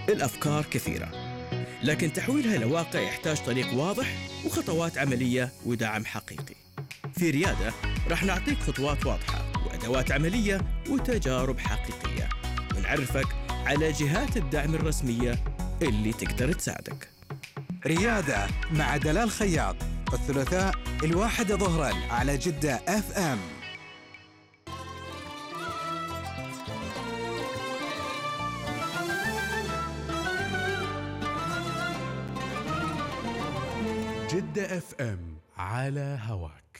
الأفكار كثيرة، لكن تحويلها لواقع يحتاج طريق واضح وخطوات عملية ودعم حقيقي. في ريادة راح نعطيك خطوات واضحة وأدوات عملية وتجارب حقيقية، ونعرفك على جهات الدعم الرسمية اللي تقدر تساعدك. ريادة مع دلال خياط، الثلاثاء 1 ظهرا على جدة FM. جدة FM على هواك.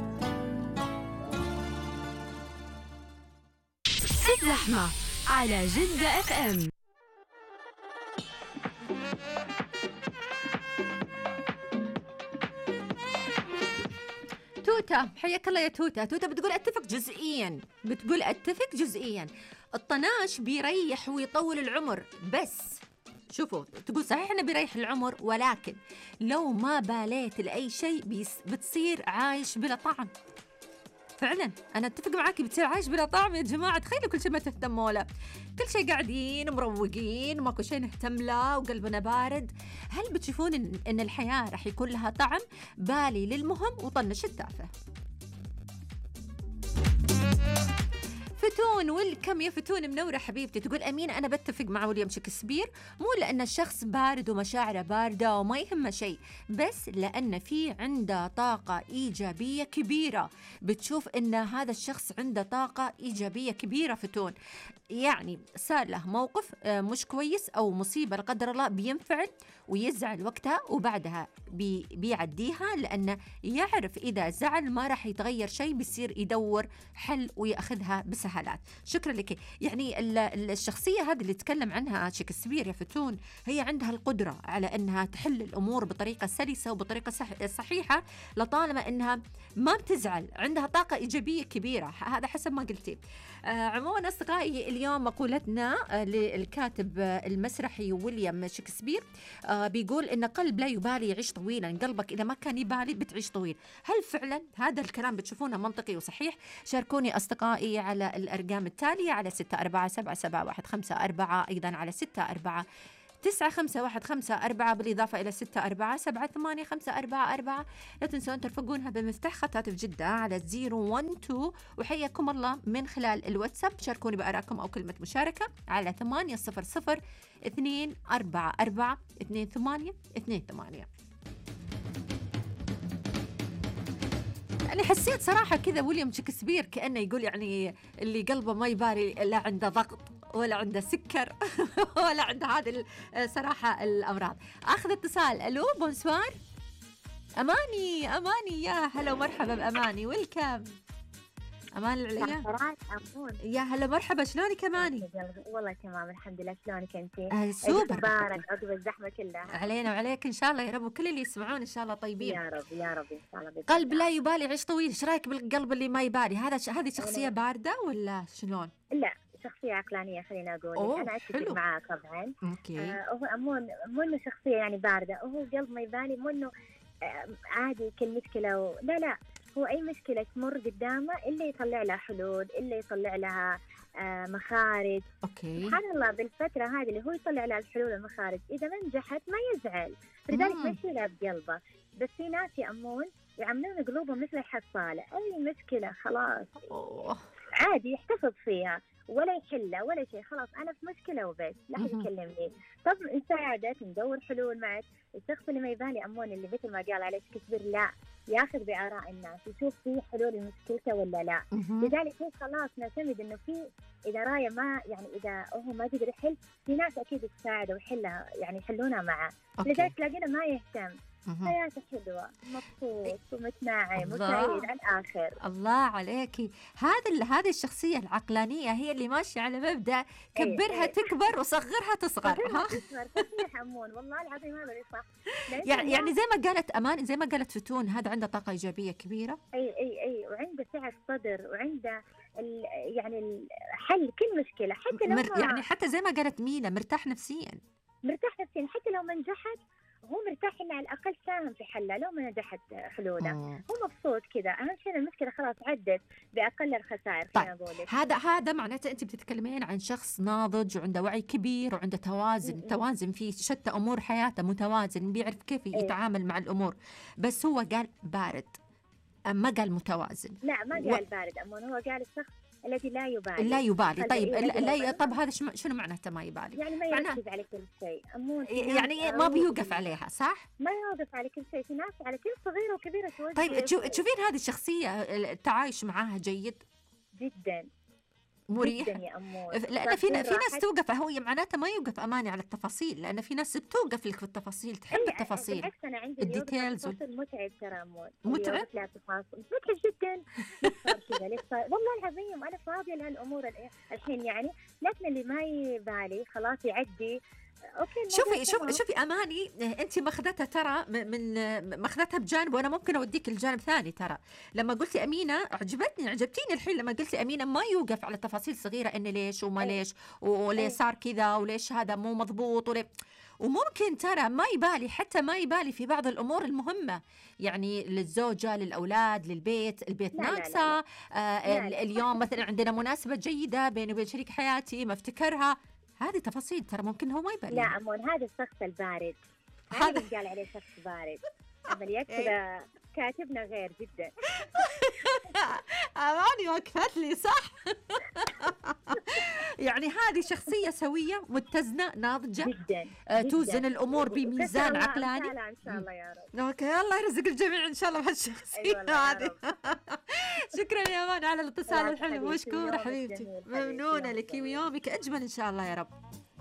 الزحمة على جدة FM. توتة، حياك الله يا توتة. توتة بتقول أتفق جزئيا. الطناش بيريح ويطول العمر، بس شوفوا تقول صحيح إنه بيريح العمر، ولكن لو ما باليت لأي شيء بتصير عايش بلا طعم. فعلا أنا أتفق معاكي، بتصير عايش بلا طعم يا جماعة. تخيلوا كل شيء ما تهتموا له، كل شيء قاعدين مروقين وماكو شيء نهتم له وقلبنا بارد. هل بتشوفون إن الحياة رح يكون لها طعم؟ بالي للمهم وطنش التافه. فتون والكم يا فتون منورة حبيبتي. تقول أمين أنا بتفق مع ويليام شكسبير، مو لأن الشخص بارد ومشاعره باردة وما يهمه شيء، بس لأن في عنده طاقة إيجابية كبيرة. بتشوف إن هذا الشخص عنده طاقة إيجابية كبيرة فتون، يعني صار له موقف مش كويس أو مصيبة لا قدر الله، بينفعل ويزعل وقتها وبعدها بيعديها، لأنه يعرف إذا زعل ما راح يتغير شيء، بيصير يدور حل ويأخذها بسهالات. شكرا لك. يعني الشخصية هذه اللي تكلم عنها شكسبير يا فتون، هي عندها القدرة على أنها تحل الأمور بطريقة سلسة وبطريقة صحيحة، لطالما أنها ما بتزعل، عندها طاقة إيجابية كبيرة. هذا حسب ما قلتي. عموما أصدقائي، اليوم مقولتنا للكاتب المسرحي ويليام شكسبير، بيقول إن قلب لا يبالي يعيش طويلا، قلبك إذا ما كان يبالي بتعيش طويل. هل فعلا هذا الكلام بتشوفونه منطقي وصحيح؟ شاركوني أصدقائي على الأرقام التالية، على 64777154، أيضا على 64951554، بالإضافة إلى 64788544. لا تنسون ترفقونها بمفتاح خطاتف جدة على 012. وحياكم الله من خلال الواتساب، شاركوني بآرائكم أو كلمة مشاركة على 8002442828. يعني حسيت صراحة كذا ويليام شكسبير كأنه يقول يعني اللي قلبه ما يبالي لا عنده ضغط ولا عنده سكر ولا عنده هذه صراحة الأمراض. أخذ اتصال. ألو، بونسوار. أماني يا هلا ومرحبا بأماني. ويلكم أمان العليا. يا هلا مرحبا، شلونك أماني؟ والله تمام الحمد لله، شلونك أنتي؟ سوبر، مبارك عقب الزحمة كلها علينا وعليك إن شاء الله يا رب، وكل اللي يسمعون إن شاء الله طيبين يا رب يا رب إن شاء الله. قلب لا يبالي عيش طويل، إيش رأيك بالقلب اللي ما يبالي؟ هذه شخصية باردة ولا شلون؟ لا، شخصية عقلانية خلينا أقول. أنا أتفق معاه طبعا. هو مو إنه شخصية يعني باردة، هو قلب ما يبالي، مو إنه عادي كل مشكلة لا، هو أي مشكلة تمر قدامه اللي يطلع لها حلول، اللي يطلع لها مخارج. سبحان الله بالفترة هذه اللي هو يطلع لها الحلول والمخارج، إذا ما نجحت ما يزعل، لذلك ما يشيلها بقلبه. بس في ناس يأمون يعملون قلوبهم مثل الحصالة، أي مشكلة خلاص عادي يحتفظ فيها ولا يحلها ولا شيء، خلاص أنا في مشكلة وبس، لا حد يكلمني. طب نساعدك ندور حلول معك. الشخص اللي ما يبالي أمون اللي مثل ما قال عليه شكسبير، لا ياخذ بآراء الناس، يشوف فيه حلول لمشكلته ولا لا. لذلك هو خلاص نعتمد إنه في إذا راية ما يعني إذا هو ما قدر يحل، في ناس أكيد تساعده ويحلها، يعني يحلونها معه. لذلك تلاقينا ما يهتم، حياته حلوة، مبسوط ومتناعم وسعيد على الآخر. الله عليكي. هذه الشخصية العقلانية هي اللي ماشية على مبدأ كبرها تكبر وصغرها تصغر. صحيح أمون، والله العظيم هذا اللي صح. يعني زي ما قالت أمان، زي ما قالت فتون، هذا عنده طاقة إيجابية كبيرة. أي وعنده سعة صدر، وعنده يعني حل كل مشكلة، حتى لو يعني حتى زي ما قالت مينا مرتاح نفسيا. حتى لو ما نجحت هو مرتاح إنه على الأقل ساهم في حله لو ما نجحت حلوله. هو مبسوط كذا. أهم شيء المشكلة خلاص عدت بأقل الخسائر. طيب هذا معناته أنت بتتكلمين عن شخص ناضج وعنده وعي كبير وعنده توازن في شتى أمور حياته، متوازن بيعرف كيف يتعامل مع الأمور. بس هو قال بارد، ما قال متوازن. لا ما قال بارد أمون، هو قال الشخص الذي لا يبالي. لا يبالي. طيب طب هذا شنو معناته ما يبالي؟ يعني ما يركز على كل شيء أمون، يعني ما بيوقف عليها، صح؟ ما يوقف على كل شيء. في ناس على كل صغيرة وكبيرة توقف. طيب تشوفين هذه الشخصية التعايش معاها جيد جدا مريح يا أمون. لأن في ناس توقف، هو معناته ما يوقف أماني على التفاصيل، لأن في ناس بتوقف لك في التفاصيل، تحب التفاصيل. بالعكس أنا عندي الديتيلز متعب ترى أمون. متعب جدا. والله العظيم أنا فاضية لهالأمور الحين يعني، لكن اللي ما يبالي خلاص يعدي. أوكي شوفي أماني، أنت ماخذتها ترى من ماخذتها بجانب، وأنا ممكن أوديك الجانب ثاني. ترى لما قلتي أمينة عجبتيني الحين لما قلتي أمينة ما يوقف على تفاصيل صغيرة، إن ليش وما ليش وليه صار كذا وليش هذا مو مضبوط وممكن ترى ما يبالي في بعض الأمور المهمة، يعني للزوجة، للأولاد، البيت ناقصة. اليوم مثلا عندنا مناسبة جيدة بيني وبين شريك حياتي ما افتكرها، هذه تفاصيل ترى ممكن هو ما يبالي. لا أمون هذا الشخص البارد، هذا قال عليه شخص بارد. عمليات كذا كاتبنا غير جدا. أماني وقفت لي صح. يعني هذه شخصية سوية متزنة ناضجة جدا. توزن الأمور بميزان عقلاني. إن شاء الله يا رب. أوكي الله يرزق الجميع إن شاء الله بهالشخصية هذه. شكرا يا أمان على الاتصال الحلو، مشكورة حبيبتي، ممنونة لك ويومك أجمل إن شاء الله يا رب.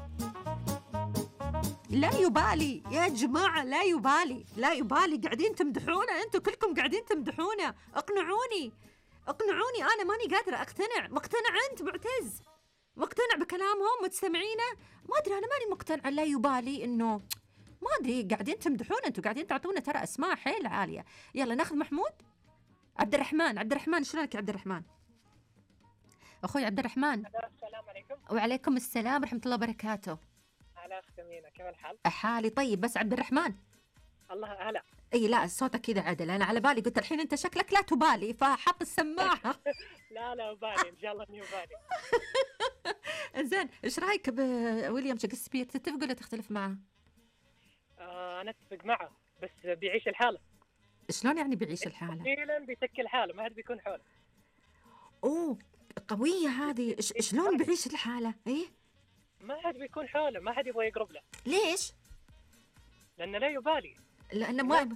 لا يبالي يا جماعة، لا يبالي قاعدين تمدحونا، أنتوا كلكم قاعدين تمدحونا. اقنعوني أنا ماني قادرة أقتنع. مقتنع أنت معتز؟ مقتنع بكلامهم متسمعينه؟ ما أدري، أنا ماني مقتنع. لا يبالي إنه ما أدري، قاعدين تمدحونا، أنتوا قاعدين تعطونا ترى أسماء حيل عالية. يلا ناخذ محمود. عبد الرحمن شلونك يا عبد الرحمن؟ أخوي عبد الرحمن. السلام عليكم. وعليكم السلام ورحمة الله وبركاته. هلا أختي أمينة، كيف الحال؟ حالي طيب، بس عبد الرحمن. الله هلا. اي لا صوتك كذا عدل، انا على بالي قلت الحين انت شكلك لا تبالي فحط السماعه. لا أبالي، ان شاء الله اني أبالي. زين، ايش رايك بويليام شكسبير؟ تتفق ولا تختلف معه؟ انا اتفق معه، بس بيعيش الحاله. شلون يعني بيعيش الحاله؟ فعلا بيسكل حاله، ما حد بيكون حوله. اوه قويه هذه. شلون بيعيش الحاله؟ ايه ما حد بيكون حوله، ما حد يبغى يقرب له. ليش؟ لانه لا يبالي، لانه ما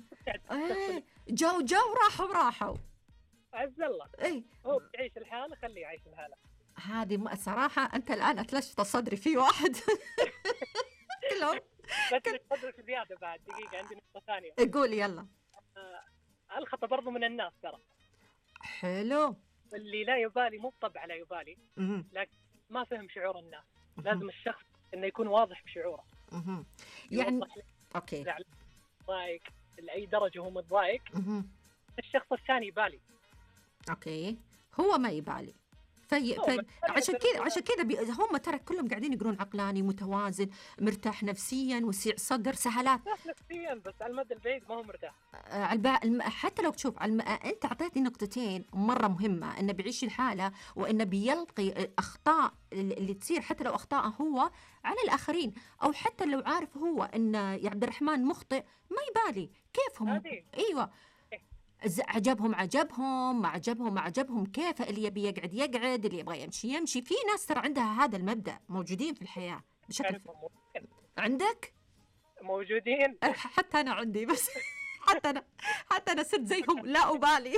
جو راحوا عز الله. اي هو بيعيش الحاله، خليه يعيش الحاله. هذه صراحه انت الان اتلشت صدري في واحد. كلهم بس صدرك زياده. بعد دقيقه عندي نقطه ثانيه. قول يلا. الخطا برضو من الناس ترى. حلو. اللي لا يبالي مو بطبع لا يبالي، لكن ما فهم شعور الناس. لازم الشخص انه يكون واضح بشعوره. يعني اوكي ضايق لاي درجه هو متضايق، الشخص الثاني يبالي. اوكي هو ما يبالي. عشان كذا هم ترى كلهم قاعدين يقولون عقلاني، متوازن، مرتاح نفسيا، وسيع صدر، سهلات. نفسيا بس على المدى البعيد ما هو مرتاح. حتى لو تشوف انت اعطيتني نقطتين مره مهمه، انه بيعيش الحاله وانه بيلقي اخطاء اللي تصير، حتى لو اخطاءه هو على الاخرين، او حتى لو عارف هو ان يا عبد الرحمن مخطئ ما يبالي كيفهم. ايوه عجبهم ما عجبهم، كيف اللي يبي يقعد، اللي يبغى يمشي. في ناس ترى عندها هذا المبدأ موجودين في الحياة بشكل عندك موجودين. حتى أنا عندي، بس حتى أنا صرت زيهم لا أبالي.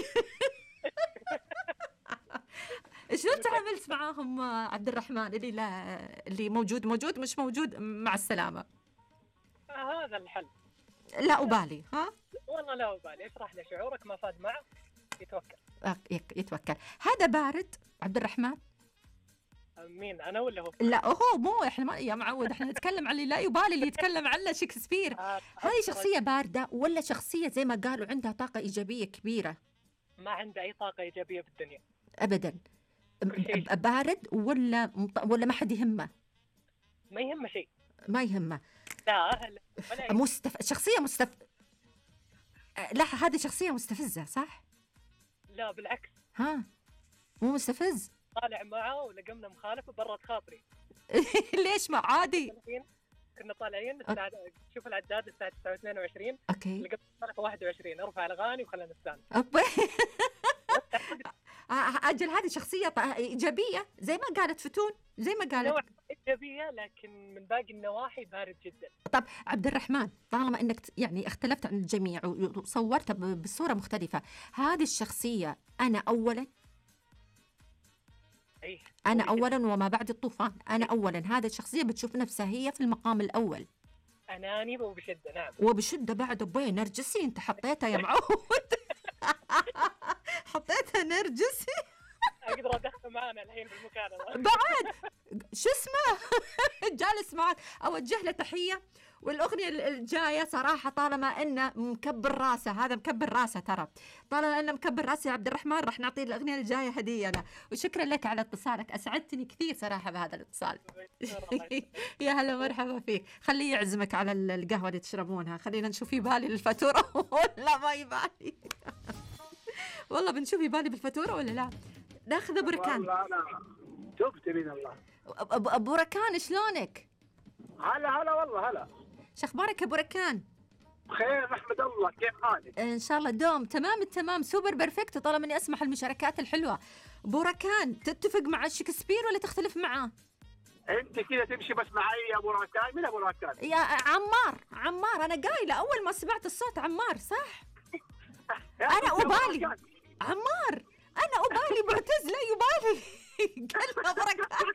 شلون تعاملت معاهم عبد الرحمن؟ اللي موجود مش موجود مع السلامة. هذا الحل. لا أبالي. ها والله لا أبالي، اشرح له شعورك، ما فاد معه يتوكل. هذا بارد عبد الرحمن. مين أنا ولا هو؟ لا هو مو إحنا يا معود، إحنا نتكلم عن اللي لا يبالي، اللي يتكلم عنه شكسبير. هذه شخصية باردة ولا شخصية زي ما قالوا عندها طاقة إيجابية كبيرة؟ ما عنده أي طاقة إيجابية في الدنيا أبدا. بارد ولا ما حد يهمه؟ ما يهمه شيء. ما يهمه. لا شخصية لا هذه شخصية مستفزة صح؟ لا بالعكس. ها مو مستفز. طالع معه ولقمنا مخالفة برة خاطري. ليش ما عادي؟ كنا طالعين شوف العداد الساعة 9:22. اوكي. لقيت مخالفة 21 ارفع الاغاني وخلينا نستانس. أجل هذه شخصية إيجابية زي ما قالت فتون زي ما قالت إيجابية لكن من باقي النواحي بارد جدا. طب عبد الرحمن طالما أنك يعني اختلفت عن الجميع وصورتها بصورة مختلفة هذه الشخصية أنا أولا أنا أولا وما بعد الطوفان أنا أولا هذه الشخصية بتشوف نفسها هي في المقام الأول أناني وبشدة. نعم وبشدة بعد أبوي نرجسي أنت حطيتها يا معود حطيتها نرجسي أقدر أدخل معنا الحين بالمكالمة بعد شو اسمه جالس معك أوجه له تحية. والأغنية الجاية صراحة طالما إنه مكبر راسه هذا مكبر راسه ترى طالما إنه مكبر راسه يا عبد الرحمن راح نعطيه الأغنية الجاية هدية له. وشكرا لك على اتصالك أسعدتني كثير صراحة بهذا الاتصال. يا هلا مرحبا فيك. خليه يعزمك على القهوة اللي تشربونها. خلينا نشوف يبالي الفاتورة ولا ما يبالي. والله بنشوف يبالي بالفاتورة ولا لا. ناخذ أبو ركان. والله أنا تبت من الله. أبو ركان شلونك؟ هلا والله هلا. شخبارك أبو ركان؟ بخير أحمد الله كيف حالك؟ إن شاء الله دوم تمام التمام سوبر بيرفكت. طالما إني أسمح المشاركات الحلوة. أبو ركان تتفق مع شكسبير ولا تختلف معاه؟ أنت كذا تمشي بس معي يا أبو ركان. مين أبو ركان؟ يا عمار أنا قايلة أول ما سمعت الصوت عمار صح؟ أنا أبالي عمار أنا أبالي معتز لا يبالي. قال أبو ركان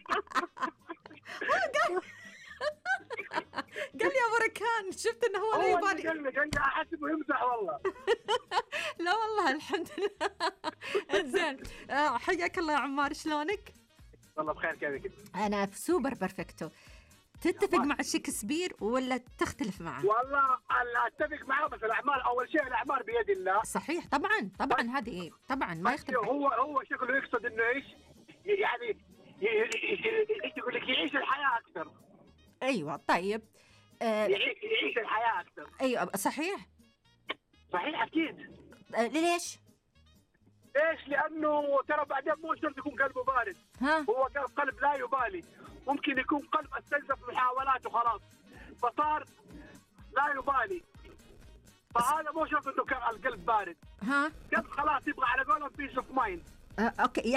قال لي أبو ركان شفت إنه هو لا يبالي. قال لي أحسبه يمزح والله. لا والله الحمد لله. إنزين حياك الله يا عمار شلونك؟ والله بخير كيفك؟ أنا في سوبر بيرفكتو. تتفق مع شكسبير ولا تختلف معه؟ والله أنا أتفق معه بس الأعمال أول شيء الأعمال بيد الله. صحيح طبعا هذه طبعا ما يختلف. هو شكله يقصد إنه إيش يعني يقول لك يعيش الحياة أكثر. أيوة طيب يعيش الحياة أكثر. أيوة صحيح أكيد. ليش؟ لأنه ترى بعدين مو شرط يكون قلبه بارد. هو قلب لا يبالي. ممكن يكون قلب استنزف محاولات وخلاص فصار لا يبالي. فهذا مو شرط انه كان القلب بارد. قلب خلاص يبغى على قولهم بيس اوف مايند. اوكي